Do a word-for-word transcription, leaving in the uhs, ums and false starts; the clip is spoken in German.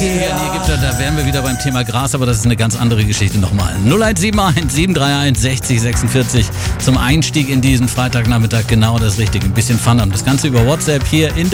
hier gibt, da wären wir wieder beim Thema Gras, aber das ist eine ganz andere Geschichte nochmal. null eins sieben eins, sieben drei eins, sechzig sechsundvierzig zum Einstieg in diesen Freitagnachmittag genau das Richtige. Ein bisschen Fun haben. Das Ganze über WhatsApp hier in der